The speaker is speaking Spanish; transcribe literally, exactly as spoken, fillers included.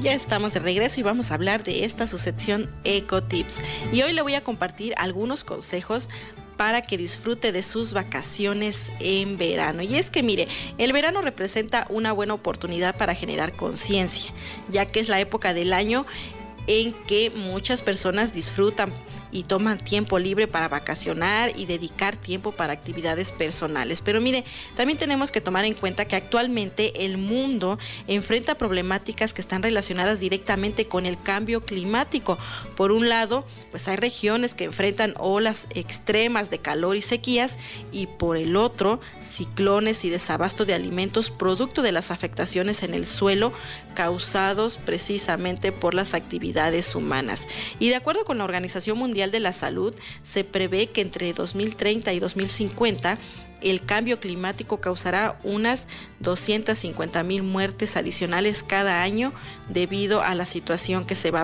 Ya estamos de regreso y vamos a hablar de esta su sección Eco Tips. Y hoy le voy a compartir algunos consejos para que disfrute de sus vacaciones en verano. Y es que mire, el verano representa una buena oportunidad para generar conciencia, ya que es la época del año en que muchas personas disfrutan y toman tiempo libre para vacacionar y dedicar tiempo para actividades personales. Pero mire, también tenemos que tomar en cuenta que actualmente el mundo enfrenta problemáticas que están relacionadas directamente con el cambio climático. Por un lado, pues hay regiones que enfrentan olas extremas de calor y sequías, y por el otro, ciclones y desabasto de alimentos producto de las afectaciones en el suelo causados precisamente por las actividades humanas. Y de acuerdo con la Organización Mundial de la Salud, se prevé que entre dos mil treinta y dos mil cincuenta el cambio climático causará unas doscientas cincuenta mil muertes adicionales cada año debido a la situación que se va